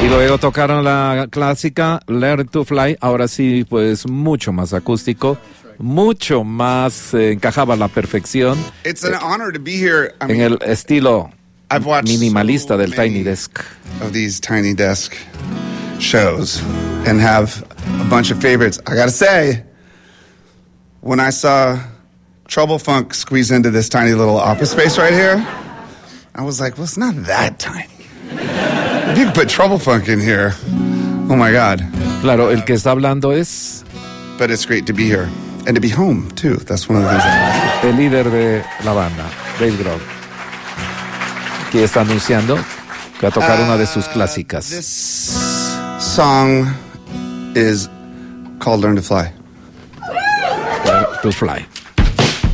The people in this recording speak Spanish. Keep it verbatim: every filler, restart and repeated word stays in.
Y luego tocaron la clásica Learn to Fly, ahora sí, pues mucho más acústico, mucho más eh, encajaba a la perfección It's an honor to be here. I en mean, el estilo I've watched minimalista so del many Tiny Desk. of these Tiny Desk shows and have a bunch of favorites. I gotta say, when I saw Trouble Funk squeeze into this tiny little office space right here, I was like, well, it's not that tiny. If you could put Trouble Funk in here, oh my God. Claro, el que está hablando es But it's great to be here and to be home, too. That's one of the things I like. el líder de la banda, Dave Grohl, que está anunciando que va a tocar una de sus clásicas. This song is called Learn to Fly. Learn to Fly.